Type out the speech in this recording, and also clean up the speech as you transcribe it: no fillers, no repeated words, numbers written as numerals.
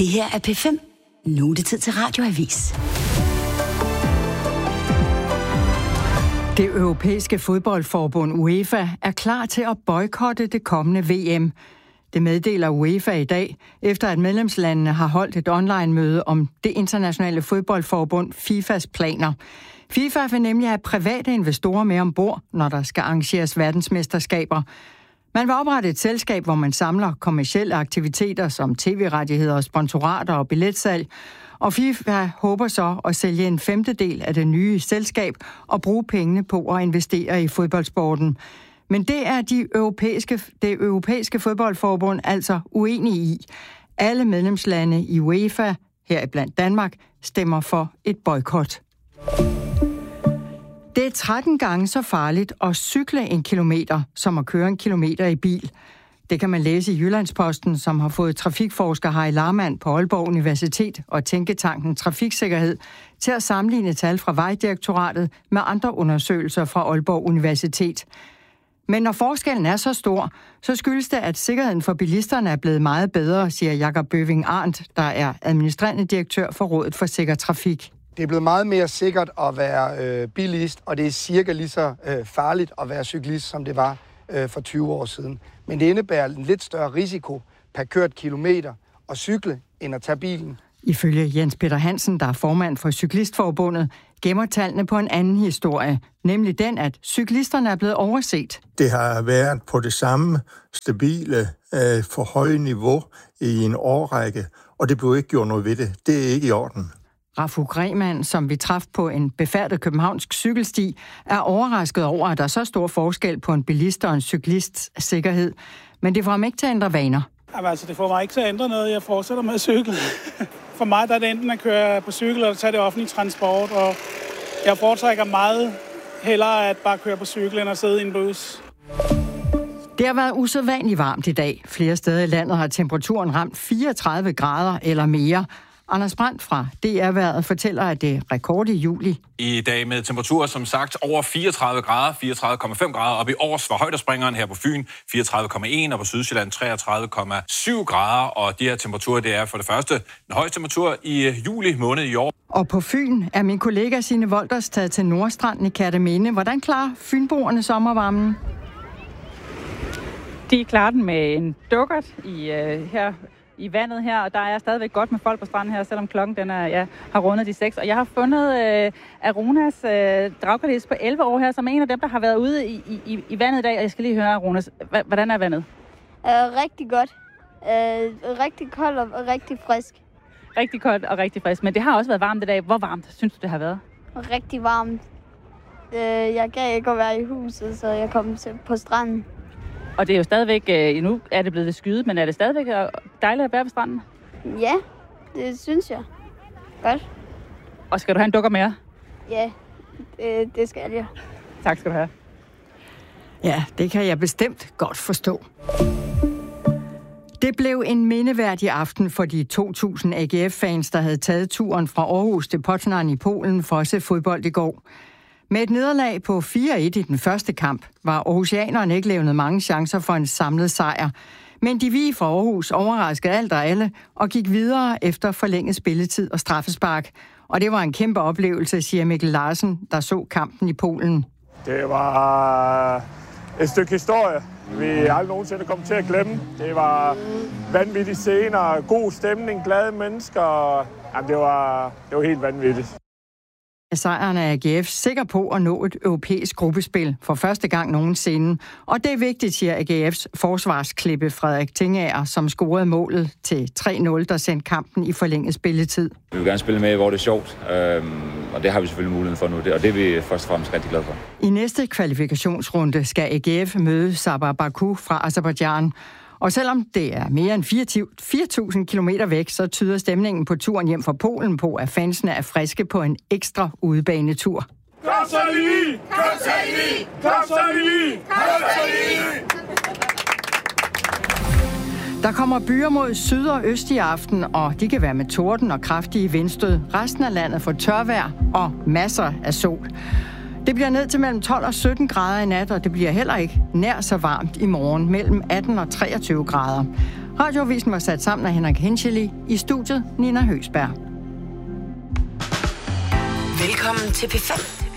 Det her er P5. Nu er det tid til Radioavis. Det europæiske fodboldforbund UEFA er klar til at boykotte det kommende VM. Det meddeler UEFA i dag, efter at medlemslandene har holdt et online-møde om det internationale fodboldforbund FIFAs planer. FIFA vil nemlig have private investorer med ombord, når der skal arrangeres verdensmesterskaber. Man vil oprette et selskab, hvor man samler kommercielle aktiviteter som tv-rettigheder, sponsorater og billetsalg. Og FIFA håber så at sælge en femtedel af det nye selskab og bruge pengene på at investere i fodboldsporten. Men det er det europæiske fodboldforbund altså uenige i. Alle medlemslande i UEFA, heriblandt Danmark, stemmer for et boykot. Det er 13 gange så farligt at cykle 1 kilometer, som at køre 1 kilometer i bil. Det kan man læse i Jyllandsposten, som har fået trafikforsker Harry Lahrmann på Aalborg Universitet og tænketanken Trafiksikkerhed til at sammenligne tal fra Vejdirektoratet med andre undersøgelser fra Aalborg Universitet. Men når forskellen er så stor, så skyldes det, at sikkerheden for bilisterne er blevet meget bedre, siger Jakob Bøving Arndt, der er administrerende direktør for Rådet for Sikker Trafik. Det er blevet meget mere sikkert at være bilist, og det er cirka lige så farligt at være cyklist, som det var for 20 år siden. Men det indebærer en lidt større risiko per kørt kilometer at cykle, end at tage bilen. Ifølge Jens Peter Hansen, der er formand for Cyklistforbundet, gemmer tallene på en anden historie, nemlig den, at cyklisterne er blevet overset. Det har været på det samme stabile, for høje niveau i en årrække, og det blev ikke gjort noget ved det. Det er ikke i orden. Rafu Gremann, som vi traf på en befærdet københavnsk cykelsti, er overrasket over, at der er så stor forskel på en bilist og en cyklists sikkerhed. Men det får ham ikke til at ændre vaner. Jamen, altså, det får mig ikke til at ændre noget. Jeg fortsætter med at cykle. For mig der er det enten at køre på cykel eller tage det offentlige transport. Og jeg foretrækker meget hellere at bare køre på cykel end at sidde i en bus. Det har været usædvanligt varmt i dag. Flere steder i landet har temperaturen ramt 34 grader eller mere. Anders Brandt fra DR-vejret fortæller, at det er rekord i juli. I dag med temperaturer, som sagt, over 34 grader, 34,5 grader. Op i Aars var højdespringeren her på Fyn 34,1, og på Sydsjælland 33,7 grader. Og de her temperaturer, det er for det første den højeste temperatur i juli måned i år. Og på Fyn er min kollega Signe Wolders taget til Nordstranden i Kerteminde. Hvordan klarer fynboerne sommervarmen? De klarer den med en dukkert her i vandet her, og der er stadigvæk godt med folk på stranden her, selvom klokken den har rundet de 6. Og jeg har fundet Aronas dragkalis på 11 år her, som er en af dem, der har været ude i vandet i dag. Og jeg skal lige høre, Aronas, hvordan er vandet? Rigtig godt. Rigtig koldt og rigtig frisk. Rigtig koldt og rigtig frisk, men det har også været varmt i dag. Hvor varmt synes du, det har været? Rigtig varmt. Jeg gad ikke at være i huset, så jeg kom på stranden. Og det er jo stadigvæk, nu er det blevet lidt skyet, men er det stadigvæk dejligt at være på stranden? Ja, det synes jeg. Godt. Og skal du have en dukker mere? Ja, det skal jeg. Tak skal du have. Ja, det kan jeg bestemt godt forstå. Det blev en mindeværdig aften for de 2.000 AGF-fans, der havde taget turen fra Aarhus til Poznań i Polen for at se fodbold i går. Med et nederlag på 4-1 i den første kamp, var aarhusianerne ikke levnet mange chancer for en samlet sejr. Men de vi fra Aarhus overraskede alt og alle og gik videre efter forlænget spilletid og straffespark. Og det var en kæmpe oplevelse, siger Mikkel Larsen, der så kampen i Polen. Det var et stykke historie, vi aldrig nogensinde kommer til at glemme. Det var vanvittige scener, god stemning, glade mennesker. Jamen, det var helt vanvittigt. Sejren er AGF sikker på at nå et europæisk gruppespil for første gang nogensinde. Og det er vigtigt, siger AGF's forsvarsklippe Frederik Tingager, som scorede målet til 3-0, der sendte kampen i forlænget spilletid. Vi vil gerne spille med, hvor det er sjovt, og det har vi selvfølgelig muligheden for nu, og det er vi først og fremmest rigtig glade for. I næste kvalifikationsrunde skal AGF møde Sabah Baku fra Aserbajdsjan. Og selvom det er mere end 4.000 kilometer væk, så tyder stemningen på turen hjem fra Polen på, at fansene er friske på en ekstra udebanetur. Kom så lige! Kom så lige! Kom så lige! Kom så lige! Der kommer byer mod syd og øst i aften, og de kan være med torden og kraftige vindstød. Resten af landet får tørvejr og masser af sol. Det bliver ned til mellem 12 og 17 grader i nat, og det bliver heller ikke nær så varmt i morgen, mellem 18 og 23 grader. Radioavisen var sat sammen af Henrik Henscheli, i studiet Nina Høgsberg. Velkommen til P5.